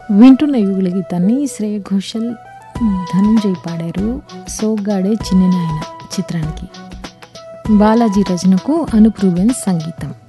వింటున్న యుగుల గీతాన్ని శ్రేయ ఘోషల్, ధనంజయ్ పాడారు. సోగ్గాడే చిన్ని నాయన చిత్రానికి. బాలాజీ రచనకు అనూప్ రూబెన్స్ సంగీతం.